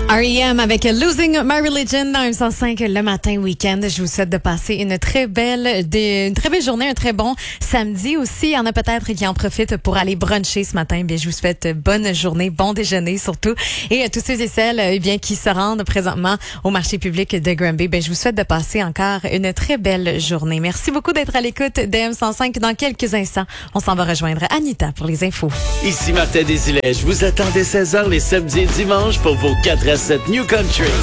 R.E.M. avec Losing My Religion dans M105 le matin week-end. Je vous souhaite de passer une très belle journée, un très bon samedi aussi. Il y en a peut-être qui en profitent pour aller bruncher ce matin. Bien, je vous souhaite bonne journée, bon déjeuner surtout. Et tous ceux et celles qui se rendent présentement au marché public de Granby, je vous souhaite de passer encore une très belle journée. Merci beaucoup d'être à l'écoute de M105. Dans quelques instants, on s'en va rejoindre Anita pour les infos. Ici Martin Desilets. Je vous attends dès 16h les samedis et dimanches pour vos 4 à 7 New Country.